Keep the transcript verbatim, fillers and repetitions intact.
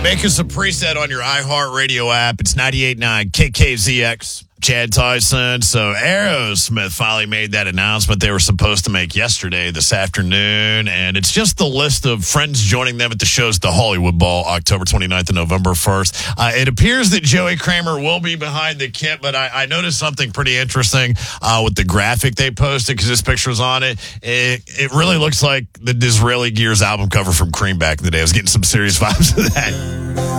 Make us a preset on your iHeartRadio app. It's ninety-eight point nine K K Z X. Chad Tyson. So Aerosmith finally made that announcement they were supposed to make yesterday, this afternoon. And it's just the list of friends joining them at the shows at the Hollywood Bowl, October twenty-ninth and November first. Uh, it appears that Joey Kramer will be behind the kit, but I, I noticed something pretty interesting uh, with the graphic they posted because this picture was on it. it. It really looks like the Disraeli Gears album cover from Cream back in the day. I was getting some serious vibes of that.